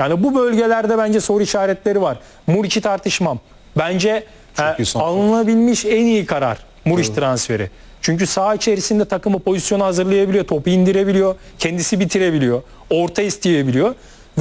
Yani bu bölgelerde bence soru işaretleri var. Muriç'i tartışmam. Bence alınabilmiş en iyi karar Muriç transferi. Çünkü saha içerisinde takımı pozisyonu hazırlayabiliyor, topu indirebiliyor, kendisi bitirebiliyor, orta isteyebiliyor.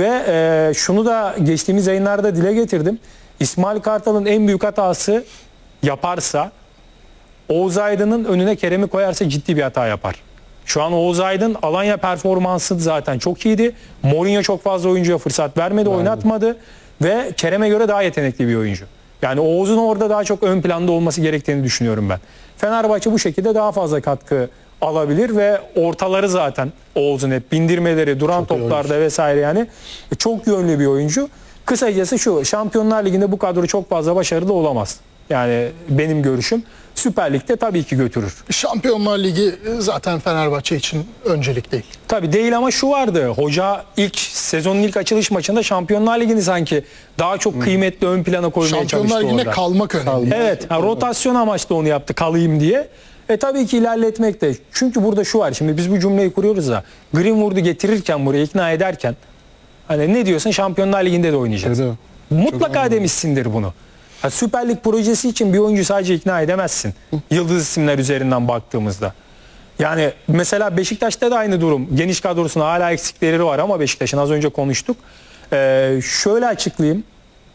Ve şunu da geçtiğimiz yayınlarda dile getirdim. İsmail Kartal'ın en büyük hatası yaparsa, Oğuz Aydın'ın önüne Kerem'i koyarsa ciddi bir hata yapar. Şu an Oğuz Aydın Alanya performansı zaten çok iyiydi. Mourinho çok fazla oyuncuya fırsat vermedi, oynatmadı ve Kerem'e göre daha yetenekli bir oyuncu. Yani Oğuz'un orada daha çok ön planda olması gerektiğini düşünüyorum ben. Fenerbahçe bu şekilde daha fazla katkı alabilir ve ortaları zaten Oğuz'un hep bindirmeleri, duran çok toplarda vesaire yani çok yönlü bir oyuncu. Kısacası şu, Şampiyonlar Ligi'nde bu kadro çok fazla başarılı olamaz. Yani benim görüşüm. Süper Lig'de tabii ki götürür. Şampiyonlar Ligi zaten Fenerbahçe için öncelik değil. Tabii değil ama şu vardı. Hoca sezonun ilk açılış maçında Şampiyonlar Ligi'ni sanki daha çok kıymetli ön plana koymaya çalıştı orada. Şampiyonlar Ligi'ne kalmak önemli. Evet, rotasyon amaçlı onu yaptı, kalayım diye. Tabii ki ilerletmek de. Çünkü burada şu var. Şimdi biz bu cümleyi kuruyoruz da Greenwood'u getirirken, buraya ikna ederken hani ne diyorsun, Şampiyonlar Ligi'nde de oynayacağız. Evet. Mutlaka demişsindir bunu. Süper Lig projesi için bir oyuncu sadece ikna edemezsin. Yıldız isimler üzerinden baktığımızda. Yani mesela Beşiktaş'ta da aynı durum. Geniş kadrosunda hala eksikleri var ama Beşiktaş'ın az önce konuştuk. Şöyle açıklayayım.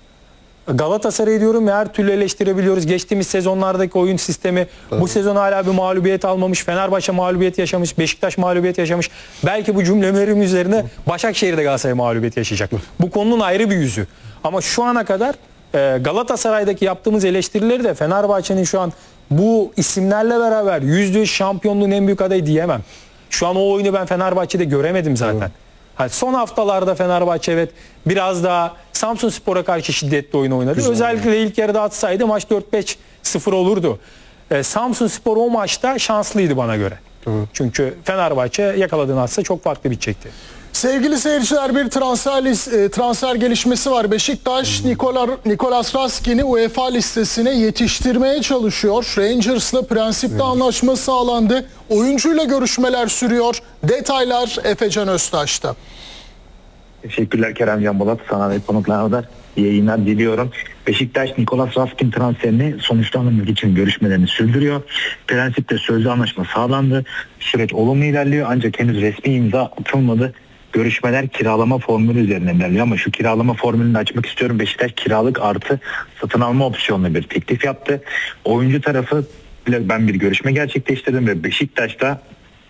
Galatasaray'ı diyorum ya, her türlü eleştirebiliyoruz. Geçtiğimiz sezonlardaki oyun sistemi bu sezon hala bir mağlubiyet almamış. Fenerbahçe mağlubiyet yaşamış. Beşiktaş mağlubiyet yaşamış. Belki bu cümlelerim üzerine Başakşehir'de Galatasaray mağlubiyet yaşayacak. Bu konunun ayrı bir yüzü. Ama şu ana kadar Galatasaray'daki yaptığımız eleştirileri de Fenerbahçe'nin şu an bu isimlerle beraber %100 şampiyonluğun en büyük adayı diyemem. Şu an o oyunu ben Fenerbahçe'de göremedim zaten. Hani son haftalarda Fenerbahçe evet biraz daha Samsunspor'a karşı şiddetli oyun oynadı. Güzel. Özellikle ilk yarıda atsaydı maç 4-5-0 olurdu. Samsunspor o maçta şanslıydı bana göre. Çünkü Fenerbahçe yakaladığını atsa çok farklı bitecekti. Sevgili seyirciler, bir transfer gelişmesi var. Beşiktaş Nicolas Raskin'i UEFA listesine yetiştirmeye çalışıyor. Rangers'la prensipte anlaşma sağlandı. Oyuncuyla görüşmeler sürüyor. Detaylar Efecan Öztaş'ta. Teşekkürler Kerem Can Bolat. Sana ve konuklarına da yayınlar diliyorum. Beşiktaş Nicolas Raskin transferini sonuçlandırmak için görüşmelerini sürdürüyor. Prensipte sözlü anlaşma sağlandı. Süreç olumlu ilerliyor ancak henüz resmi imza atılmadı. Görüşmeler kiralama formülü üzerine ilerliyor ama şu kiralama formülünü açmak istiyorum. Beşiktaş kiralık artı satın alma opsiyonlu bir teklif yaptı. Oyuncu tarafı ben bir görüşme gerçekleştirdim ve Beşiktaş'ta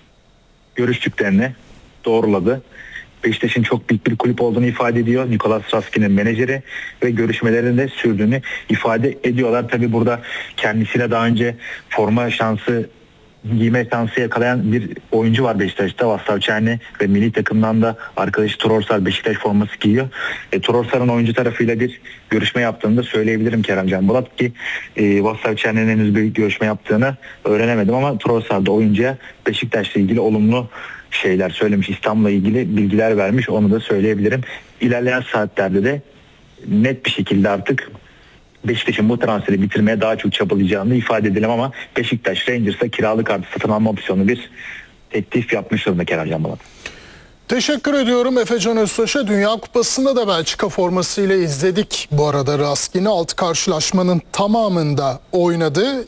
görüştüklerini doğruladı. Beşiktaş'ın çok büyük bir kulüp olduğunu ifade ediyor Nicolas Raskin'in menajeri ve görüşmelerin de sürdüğünü ifade ediyorlar. Tabii burada kendisiyle daha önce forma şansı giyme şansı yakalayan bir oyuncu var Beşiktaş'ta, Vaslav Çerni, ve milli takımdan da arkadaşı Trossard Beşiktaş forması giyiyor. Trossard'ın oyuncu tarafıyla bir görüşme yaptığını da söyleyebilirim Kerem Can Bolat ki Vaslav Çerni'nin henüz bir görüşme yaptığını öğrenemedim ama Trossard oyuncuya Beşiktaş'la ilgili olumlu şeyler söylemiş, İstanbul'la ilgili bilgiler vermiş, onu da söyleyebilirim. İlerleyen saatlerde de net bir şekilde artık Beşiktaş'ın bu transferi bitirmeye daha çok çabalayacağını ifade edelim ama Beşiktaş Rangers'a kiralık artı satın alma opsiyonu bir teklif yapmış durumda Kerem Can Bolat. Teşekkür ediyorum Efecan Öztaş'a. Dünya Kupası'nda da Belçika formasıyla izledik bu arada Raskin'i. 6 karşılaşmanın tamamında oynadı.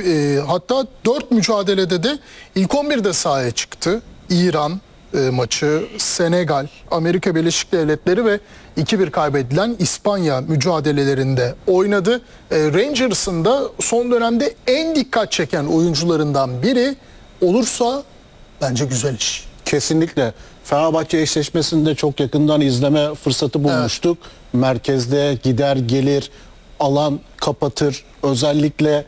Hatta 4 mücadelede de ilk 11'de sahaya çıktı. İran maçı, Senegal, Amerika Birleşik Devletleri ve 2-1 kaybedilen İspanya mücadelelerinde oynadı. Rangers'ın da son dönemde en dikkat çeken oyuncularından biri olursa bence güzel iş. Kesinlikle. Fenerbahçe eşleşmesinde çok yakından izleme fırsatı bulmuştuk. Evet. Merkezde gider gelir, alan kapatır. Özellikle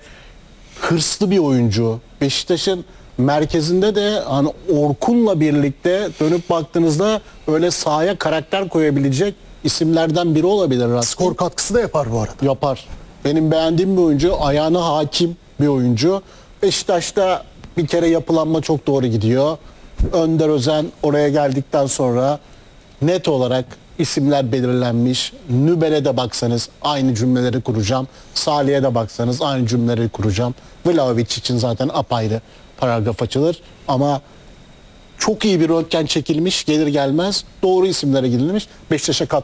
hırslı bir oyuncu. Beşiktaş'ın merkezinde de hani Orkun'la birlikte dönüp baktığınızda öyle sahaya karakter koyabilecek isimlerden biri olabilir. Skor katkısı da yapar bu arada. Yapar. Benim beğendiğim bir oyuncu, ayağına hakim bir oyuncu. Beşiktaş'ta bir kere yapılanma çok doğru gidiyor. Önder Özen oraya geldikten sonra net olarak isimler belirlenmiş. Nübel'e de baksanız aynı cümleleri kuracağım. Salih'e de baksanız aynı cümleleri kuracağım. Vlahovic için zaten apayrı paragraf açılır. Ama çok iyi bir röntgen çekilmiş, gelir gelmez doğru isimlere gidilmiş. Beşiktaş'a